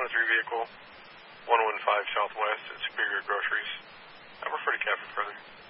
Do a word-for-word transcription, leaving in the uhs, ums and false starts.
three vehicle, one one five Southwest at Superior Groceries. I refer to Captain further.